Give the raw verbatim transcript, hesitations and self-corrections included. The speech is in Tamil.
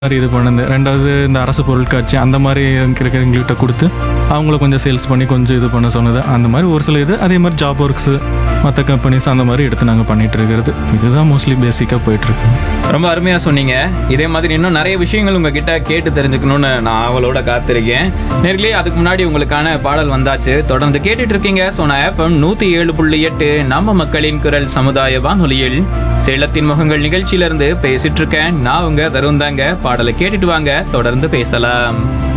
மாதிரி இது பண்ணது. ரெண்டாவது இந்த அரசு பொருட்காட்சி அந்த மாதிரி இருக்கிறவங்ககிட்ட கொடுத்து அவங்கள கொஞ்சம் சேல்ஸ் பண்ணி கொஞ்சம் இது பண்ண சொன்னது. அந்த மாதிரி ஒரு சில இது, அதே மாதிரி ஜாப் ஒர்க்ஸு மற்ற கம்பெனிஸ் அந்த மாதிரி எடுத்து நாங்கள் பண்ணிகிட்டு இருக்கிறது. இதுதான் மோஸ்ட்லி பேசிக்காக போயிட்டுருக்கு. ரொம்ப அருமையா சொன்னீங்க. இதே மாதிரி இன்னும் நிறைய விஷயங்கள் உங்ககிட்ட கேட்டு தெரிஞ்சுக்கணும்னு நான் அவளோட காத்திருக்கேன். நேர்களே, அதுக்கு முன்னாடி உங்களுக்கான பாடல் வந்தாச்சு. தொடர்ந்து கேட்டுட்டு இருக்கீங்க சோனா எஃப்எம் நூத்தி ஏழு புள்ளி எட்டு நம்ம மக்களின் குரல் சமுதாய வானொலியில் சேலத்தின் முகங்கள் நிகழ்ச்சியில இருந்து பேசிட்டு இருக்கேன். நான் உங்க தருண் தாங்க. பாடலை கேட்டுட்டு வாங்க, தொடர்ந்து பேசலாம்.